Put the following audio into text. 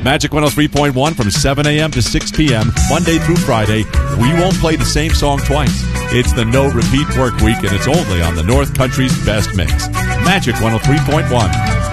Magic 103.1 from 7 a.m. to 6 p.m., Monday through Friday. We won't play the same song twice. It's the No Repeat Work Week, and it's only on the North Country's best mix. Magic 103.1.